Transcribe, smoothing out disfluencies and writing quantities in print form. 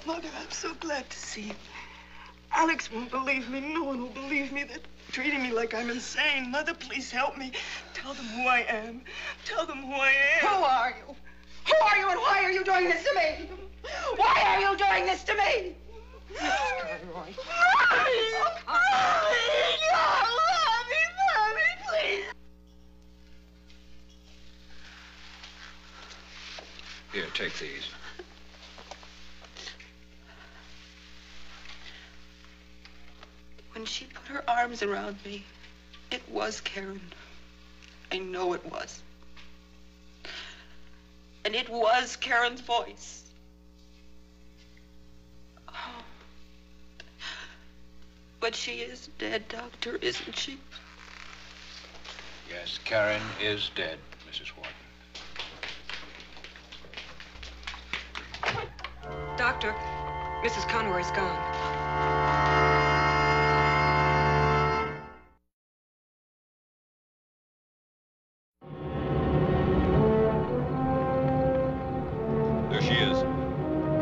Mother, I'm so glad to see you. Alex won't believe me. No one will believe me. They're treating me like I'm insane. Mother, please help me. Tell them who I am. Tell them who I am. Who are you? Who are you and why are you doing this to me? Why are you doing this to me? Mrs. Conroy. Mommy, please. Here, take these. When she put her arms around me, it was Karen. I know it was. And it was Karen's voice. Oh. But she is dead, Doctor, isn't she? Yes, Karen is dead, Mrs. Wharton. Doctor, Mrs. Conroy's gone.